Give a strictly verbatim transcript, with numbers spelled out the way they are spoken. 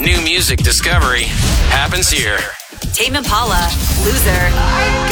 New music discovery happens here. Tame Impala, Loser.